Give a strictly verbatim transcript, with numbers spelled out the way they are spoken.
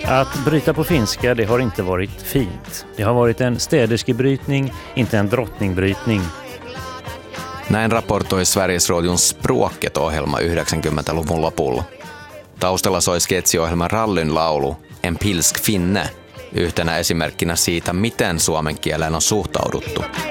Att bryta på finska, det har inte varit fint. Det har varit en städerskebrytning, inte en drottningbrytning. Näin raportoi Sveriges Radion Språket-ohjelma yhdeksänkymmentäluvun lopulla. Taustalla soi sketsiohjelman Rallyn laulu En pilsk finne, yhtenä esimerkkinä siitä, miten suomen kieleen on suhtauduttu.